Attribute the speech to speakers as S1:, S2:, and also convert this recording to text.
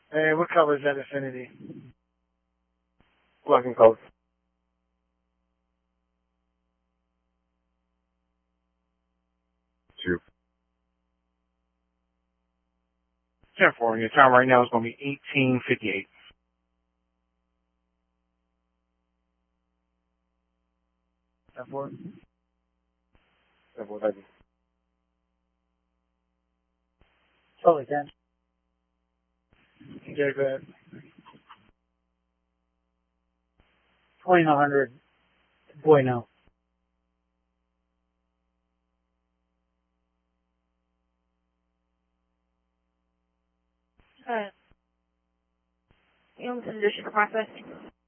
S1: Hey, what color is that Affinity?
S2: Black and color.
S3: Two.
S2: 10-4, and your time right now is going to be 18:58.
S1: 10-4.
S2: 10-4, thank you.
S1: Totally 10. Yeah, go ahead. 2900. Boy, no.
S4: You know, this is just process.